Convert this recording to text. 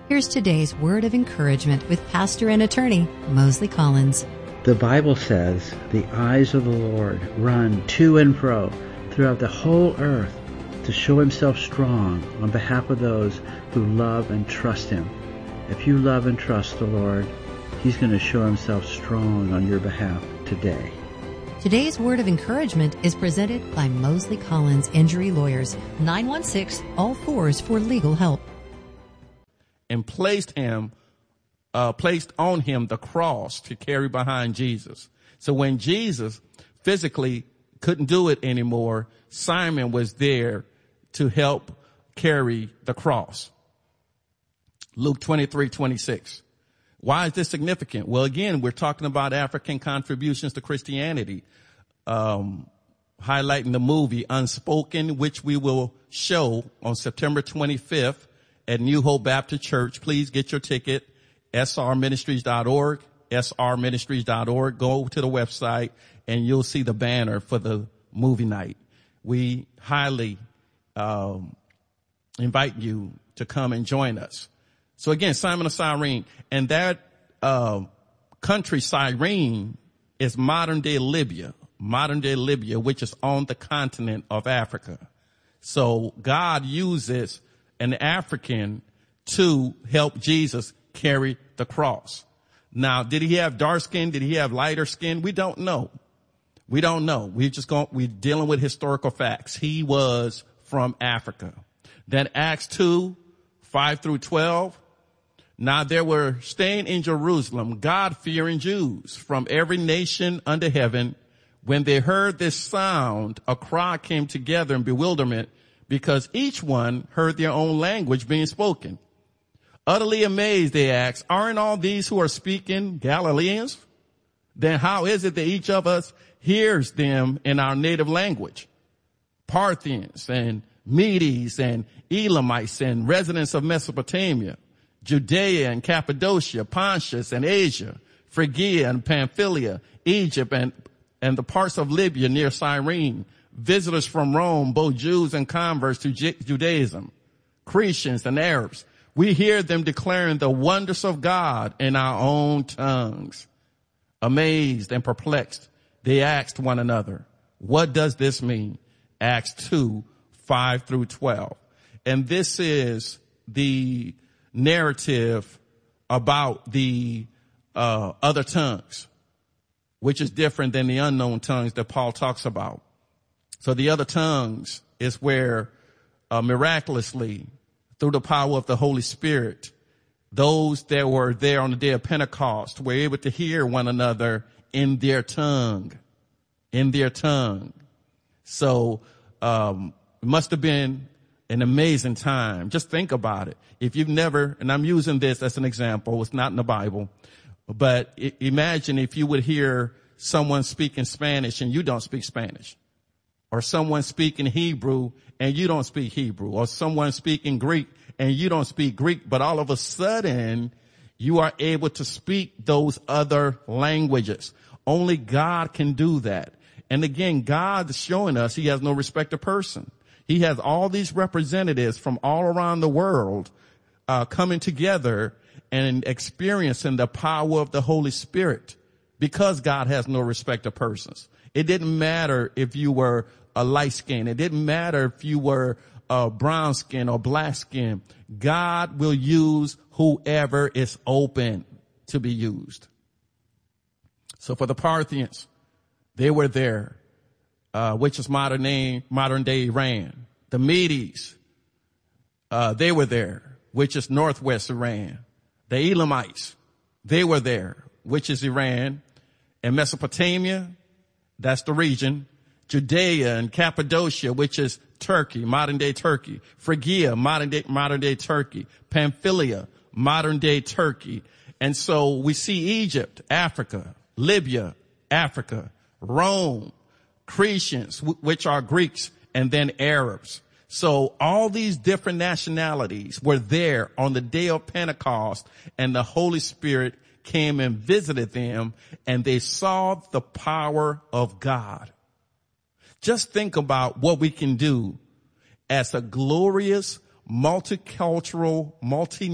Here's today's word of encouragement with pastor and attorney Mosley Collins. The Bible says, the eyes of the Lord run to and fro throughout the whole earth to show himself strong on behalf of those who love and trust him. If you love and trust the Lord, he's going to show himself strong on your behalf today. Today's word of encouragement is presented by Mosley Collins Injury Lawyers, 916-ALL-4s for legal help. And placed on him the cross to carry behind Jesus. So when Jesus physically couldn't do it anymore, Simon was there to help carry the cross. Luke 23:26. Why is this significant? Well, again, we're talking about African contributions to Christianity, highlighting the movie Unspoken, which we will show on September 25th at New Hope Baptist Church. Please get your ticket, srministries.org, srministries.org. Go to the website and you'll see the banner for the movie night. We highly invite you to come and join us. So again, Simon of Cyrene, and that country Cyrene is modern day Libya, which is on the continent of Africa. So God uses an African to help Jesus carry the cross. Now, did he have dark skin? Did he have lighter skin? We don't know. We're dealing with historical facts. He was from Africa. Then Acts 2:5-12. Now there were staying in Jerusalem God-fearing Jews from every nation under heaven. When they heard this sound, a crowd came together in bewilderment, because each one heard their own language being spoken. Utterly amazed, they asked, aren't all these who are speaking Galileans? Then how is it that each of us hears them in our native language? Parthians and Medes and Elamites and residents of Mesopotamia, Judea and Cappadocia, Pontus and Asia, Phrygia and Pamphylia, Egypt and the parts of Libya near Cyrene, visitors from Rome, both Jews and converts to Judaism, Cretans and Arabs. We hear them declaring the wonders of God in our own tongues. Amazed and perplexed, they asked one another, what does this mean? Acts 2:5-12. And this is the narrative about the other tongues, which is different than the unknown tongues that Paul talks about. So the other tongues is where miraculously, through the power of the Holy Spirit, those that were there on the day of Pentecost were able to hear one another in their tongue. So it must have been an amazing time. Just think about it. If you've never, and I'm using this as an example, it's not in the Bible, but imagine if you would hear someone speaking Spanish and you don't speak Spanish. Or someone speaking Hebrew and you don't speak Hebrew. Or someone speaking Greek and you don't speak Greek. But all of a sudden, you are able to speak those other languages. Only God can do that. And again, God is showing us he has no respect of person. He has all these representatives from all around the world coming together and experiencing the power of the Holy Spirit, because God has no respect of persons. It didn't matter if you were a light skin. It didn't matter if you were brown skin or black skin. God will use whoever is open to be used. So for the Parthians, they were there, which is modern day Iran. The Medes, they were there, which is northwest Iran. The Elamites, they were there, which is Iran. And Mesopotamia, that's the region. Judea and Cappadocia, which is Turkey, modern day Turkey. Phrygia, modern day Turkey. Pamphylia, modern day Turkey. And so we see Egypt, Africa, Libya, Africa, Rome, Cretans, which are Greeks, and then Arabs. So all these different nationalities were there on the day of Pentecost, and the Holy Spirit came and visited them, and they saw the power of God. Just think about what we can do as a glorious, multicultural,